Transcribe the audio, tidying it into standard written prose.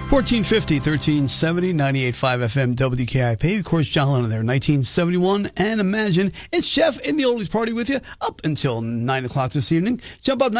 1450, 1370, 98.5 FM, WKIP. Of course, John Lennon there, 1971. And Imagine. It's Jeff in the Oldies Party with you up until 9 o'clock this evening. Jump up